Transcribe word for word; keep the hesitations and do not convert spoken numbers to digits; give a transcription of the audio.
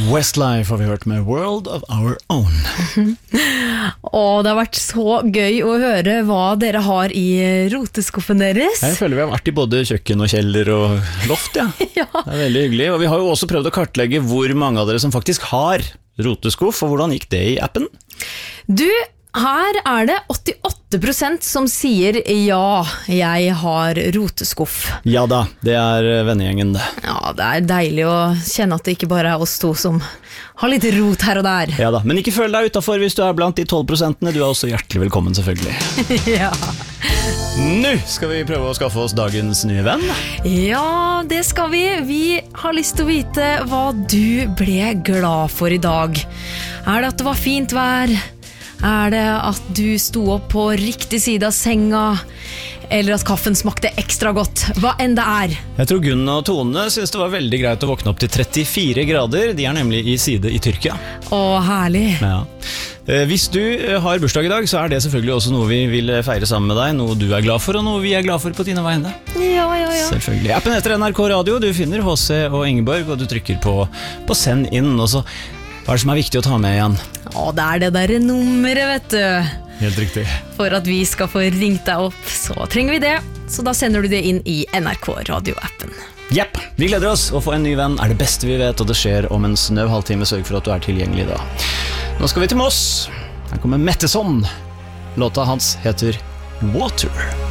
Westlife har vi hørt med World of Our Own. Og det har vært så gøy å høre hva dere har i roteskuffen deres. Jeg føler vi har vært i både kjøkken og kjeller og loft, ja. Ja. Det er veldig hyggelig, og vi har jo også prøvd å kartlegge hvor mange av dere som faktisk har roteskuff, og hvordan gikk det i appen? Du, her er det åttiåtte prosent som sier ja, jeg har roteskuff. Ja da, det er vennegjengen det. Ja, det er deilig å kjenne at det ikke bare er oss to som har litt rot her og der. Ja da, men ikke føl deg utenfor hvis du er blant de tolv prosentene, du er også hjertelig velkommen selvfølgelig. Ja. Nå skal vi prøve å skaffe oss dagens nye venn. Ja, det skal vi. Vi har lyst til å vite hva du ble glad for i dag. Er det at det var fint vær? Er det at du sto opp på riktig side av senga? Eller at kaffen smakte ekstra godt? Hva enn det er. Jeg tror Gunn og Tone synes det var veldig greit å våkne opp til trettifire grader. De er nemlig i side i Tyrkia. Å, herlig. Ja. Hvis du har bursdag i dag, så er det selvfølgelig også noe vi vil feire sammen med deg. Noe du er glad for, og noe vi er glad for på dine vegne. Ja, ja, ja. Selvfølgelig. Appen heter N R K Radio. Du finner H C og Ingeborg, og du trykker på, på send inn. Og så, hva er det som er viktig å ta med igjen? Å, det er det der nummeret, vet du. Helt riktig. For at vi skal få ringt deg opp, så trenger vi det. Så da sender du det inn i N R K Radio-appen. Jepp, vi gleder oss. Å få en ny venn er det beste vi vet, og det skjer om en snau halvtime. Sørg for at du er tilgjengelig da. Nå skal vi til Moss. Her kommer Metteson. Låta hans heter Water.